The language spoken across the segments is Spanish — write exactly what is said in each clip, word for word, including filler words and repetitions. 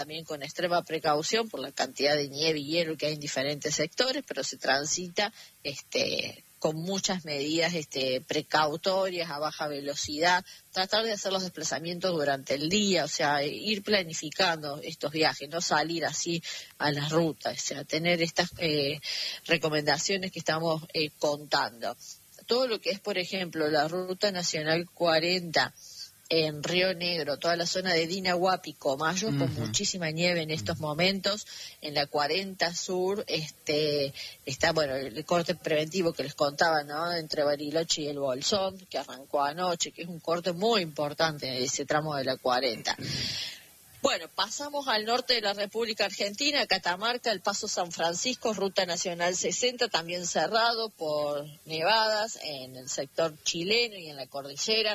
también con extrema precaución por la cantidad de nieve y hielo que hay en diferentes sectores, pero se transita este con muchas medidas este precautorias, a baja velocidad, tratar de hacer los desplazamientos durante el día, o sea, ir planificando estos viajes, no salir así a las rutas, o sea, tener estas eh, recomendaciones que estamos eh, contando. Todo lo que es, por ejemplo, la Ruta Nacional cuarenta, en Río Negro, toda la zona de Dinahuapi, Comayo, uh-huh. con muchísima nieve en estos momentos. En la cuarenta Sur este está, bueno, el corte preventivo que les contaba, ¿no?, entre Bariloche y el Bolsón, que arrancó anoche, que es un corte muy importante en ese tramo de la cuarenta. Bueno, pasamos al norte de la República Argentina, Catamarca, el Paso San Francisco, Ruta Nacional sesenta, también cerrado por nevadas en el sector chileno y en la cordillera.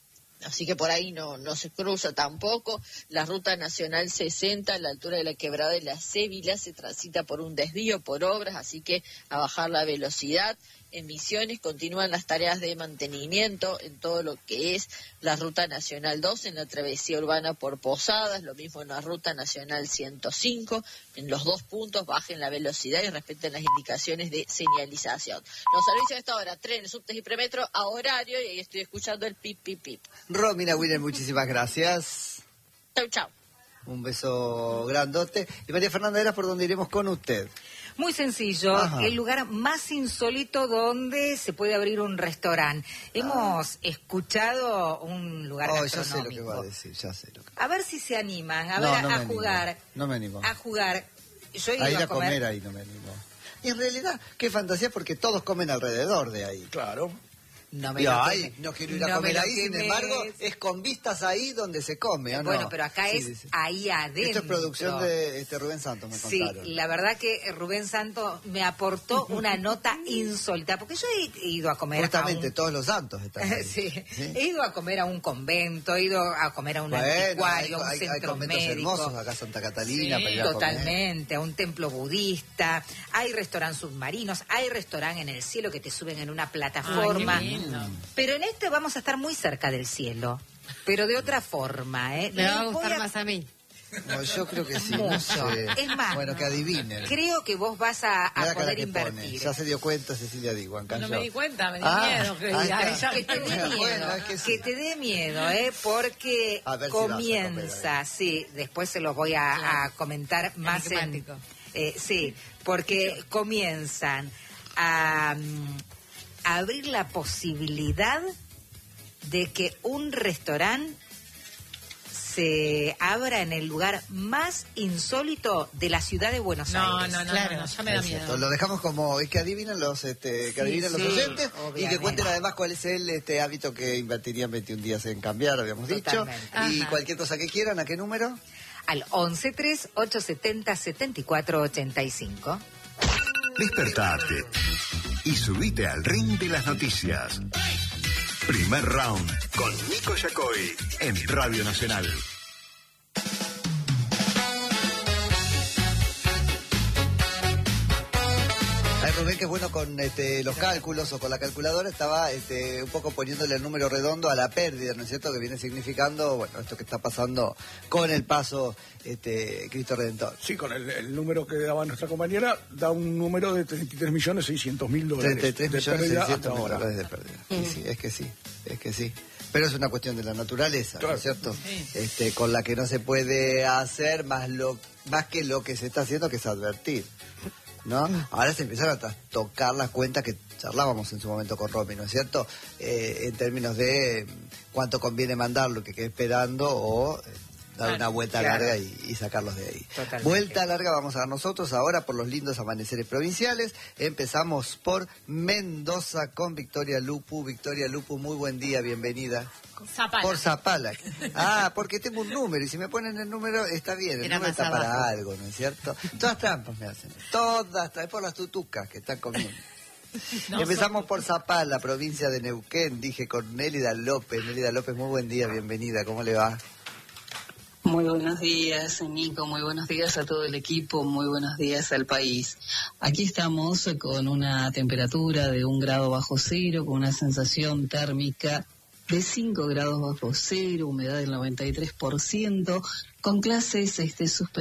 Así que por ahí no no se cruza tampoco. La Ruta Nacional sesenta, a la altura de la Quebrada de la Cébila, se transita por un desvío, por obras, así que a bajar la velocidad. En Misiones continúan las tareas de mantenimiento en todo lo que es la Ruta Nacional dos, en la travesía urbana por Posadas, lo mismo en la Ruta Nacional ciento cinco, en los dos puntos bajen la velocidad y respeten las indicaciones de señalización. Los servicios de esta hora, trenes, subtes y premetro a horario, y ahí estoy escuchando el pip, pip, pip. Romina Wiener, muchísimas gracias. Chau, chau. Un beso grandote. Y María Fernanda, ¿era por dónde iremos con usted? Muy sencillo, Ajá. el lugar más insólito donde se puede abrir un restaurante. Hemos ah. escuchado un lugar oh, gastronómico. Ya sé lo que va a decir, ya sé lo que... A ver si se animan, a no, ver, no a jugar. Animo. No me animo. A jugar. Yo he ido a ir a, a comer. comer ahí no me animo. Y en realidad, qué fantasía, porque todos comen alrededor de ahí. Claro. No me Yo, lo ay, no quiero ir a no comer ahí, quemes. sin embargo, es con vistas ahí donde se come, ¿o no? Bueno, pero acá sí, es sí. ahí adentro. Esto es producción de este Rubén Santos, me sí, contaron. Sí, la verdad que Rubén Santos me aportó una nota insólita, porque yo he ido a comer Justamente, a un... todos los santos están ahí. sí. sí, he ido a comer a un convento, he ido a comer a un bueno, anticuario, a un hay, centro hay conventos médico. hermosos, acá Santa Catalina, sí, para ir a totalmente, comer. a un templo budista, hay restaurantes submarinos, hay restaurante en el cielo que te suben en una plataforma. Ay, pero en este vamos a estar muy cerca del cielo, pero de otra forma, ¿eh? Me va a gustar a... más a mí. No, yo creo que sí. Mucho. No sé. Es más, bueno, que adivinen. Creo que vos vas a, a poder invertir. Pone. Ya se dio cuenta Cecilia Diguan. No me di cuenta, me dio ah, miedo. Que, ah, que te dé miedo, bueno, es que, sí. que te dé miedo, ¿eh? Porque comienza, si sí, después se los voy a, claro. a comentar más en... Eh, sí, porque comienzan a, a abrir la posibilidad de que un restaurante se abra en el lugar más insólito de la ciudad de Buenos no, Aires. No, no, claro. no, no, ya me da miedo. Cierto. Lo dejamos como es que adivinen los este, que sí, adivinen sí, los oyentes obviamente. Y que cuenten además cuál es el este hábito que invertirían veintiún días en cambiar, habíamos Totalmente. dicho. Ajá. Y cualquier cosa que quieran, ¿a qué número? Al once tres ocho setenta setenta y cuatro ochenta y cinco. Despertate y subite al ring de las noticias. Primer round con Nico Yacoy en Radio Nacional. Ay, Rubén, que es bueno con este, los cálculos o con la calculadora, estaba este, un poco poniéndole el número redondo a la pérdida, ¿no es cierto? Que viene significando, bueno, esto que está pasando con el paso este, Cristo Redentor. Sí, con el, el número que daba nuestra compañera, da un número de treinta y tres millones seiscientos mil dólares. treinta y tres millones seiscientos mil ahora. dólares de pérdida. Mm. Sí, es que sí, es que sí. Pero es una cuestión de la naturaleza, claro. ¿no es cierto? Sí. Este, con la que no se puede hacer más, lo, más que lo que se está haciendo, que es advertir. ¿No? Ahora se empiezan a tocar las cuentas que charlábamos en su momento con Romy, ¿no es cierto? Eh, en términos de cuánto conviene mandarlo, que quede esperando, o eh, dar ah, una vuelta claro. larga y, y sacarlos de ahí. Totalmente. Vuelta larga vamos a dar nosotros ahora por los lindos amaneceres provinciales. Empezamos por Mendoza con Victoria Lupu. Victoria Lupu, muy buen día, bienvenida. Zapala. Por Zapala. Ah, porque tengo un número y si me ponen el número está bien, el Era número está abajo. Para algo, ¿no es cierto? Todas trampas me hacen, todas, es por las tutucas que están comiendo. No, Empezamos son... por Zapala, provincia de Neuquén, dije con Nélida López. Nélida López, muy buen día, bienvenida, ¿cómo le va? Muy buenos días, Nico, muy buenos días a todo el equipo, muy buenos días al país. Aquí estamos con una temperatura de un grado bajo cero, con una sensación térmica de cinco grados bajo cero, humedad del noventa y tres por ciento, con clases este, suspendidas.